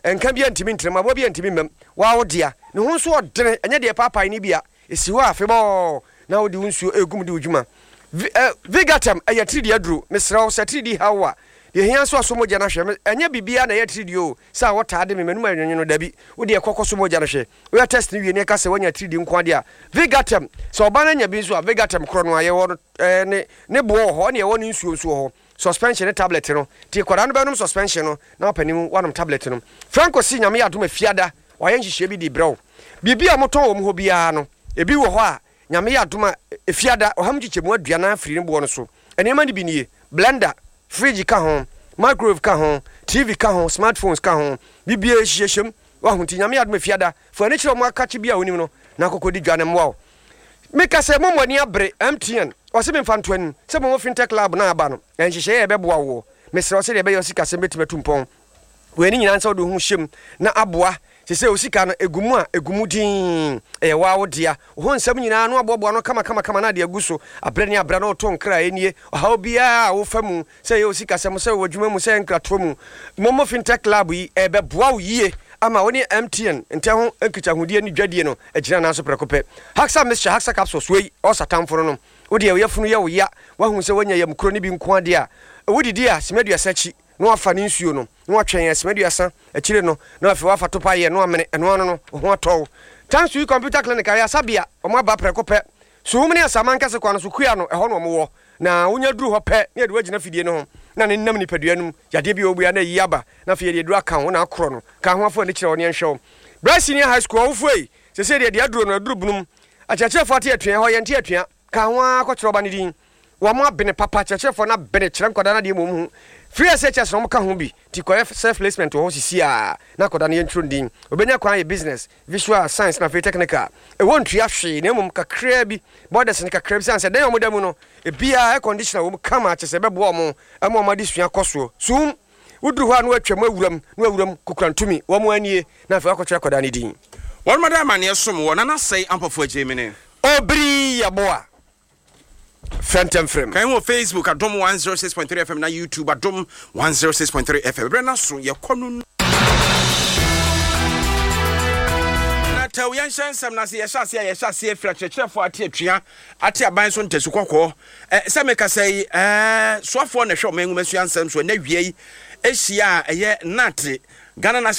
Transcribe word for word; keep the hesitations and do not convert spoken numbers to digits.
enka bia ntimi ntrema bo bia ntimi mem wa wo dia ne ho so odene enye de papa ni bia esi ho afebo na wo di nsuo egum di odwuma Vigatem aya tridi aduru mesra wo satridi hawa de hia so asomoja na hwe enye bibia na ya tridi o sa wo taade me menum anwenno dabi wo de ekokoso moja na hwe wo test ni wie ne ka se wonya tridi nko ade a Vigatem so oba na nya bi so a Vigatem kro no aye wo ne ne bo ho ne ye wo ne nsuo nsuo ho suspension tablet no ti kwara no benum suspension no na opanim wanom tablet no Franco si nyame adom afiada wa ye nhihye bi di brew bibia moton wo mu ho bia no ebi wo ho a nyame adom afiada oham gichemu aduana afiri ne bo no so enema ni bi nie blender fridge ka ho microwave ka ho tv ka ho smartphones ka ho bibia hyehyem wa ho ti nyame adom afiada fo ne kire mo akache bia onim no na kokodi dwane mo meka se mo moni abre M T N o se me mfanto anu se mo fintech lab na aba no enhyehyɛ ebeboa wo mesrɛ se de be yosika se betime tumpon we ni nyina nsa do hu hyem na aboa se se osika no egumu a egumu din e wa wo dia ho nsam nyina no aboboa no kama kama kama na de aguso abre ne abra no to nkra enie ha obia wo famu se osika se mo se wadwuma mu se nkrato mu mo fintech lab yi ebeboa wo yie ama woni M T N ente ho enkicha hodie ni dwadie no agina na so prekope haksa mixture haksa capsules we o satamforo no wodi ye yefunu ye wo ya wa hu se wonya yam kro ni bi nko ade a wodi di a semedua sachi no afa ni nsuo no no atwen ya semedua sa akire no no afi wa fa topa ye no amene eno no no ho atɔ tansu computer clinic ya sabia o ma ba prekope so humne asamanka se kwa no so kua no ɛhɔ no mo wo na wonya duru hɔ pɛ ne de wagina fidie no ho na ne nam nipaduanum yade bi obua na yiyaba na fe de duru aka ho na akoro no ka ho afo ne kire woni nhwew Brasini High School wo foi se se de de aduru no aduru bunum achachefo ate atuen hɔ ye nte atuen ka ho akɔkire oba ne din wo mo abene papa achachefo na bene kire nkoda na de mo mu free S H S no mo ka ho bi ti ko self placement wo sisi a na koda na ye ntru din obenya kwan ye business visual science na fe technical e won tua hwe na mum kakra bi borders ne kakra bi sanse den mo da mu no e bia air conditioner wo kama achese bebo mo amo ma disua koso sum uduru ho anu atwam awuram no awuram kukrantumi wo mo anie na fe akɔkye koda ne din won madam ane som wo na na sei ampofo agye obri yaboa Phantom frame. Can you Facebook Adom one oh six point three F M na YouTube Adom one oh six point three F M. Brena so ye konu na taw yan shansam na se ye hyase ye hyase fracture ate atwea ate aban so ntesu kokko eh se me ka sei eh soafo na hwe o mengu masu ansam so na wie yi ehia eye nate Ghana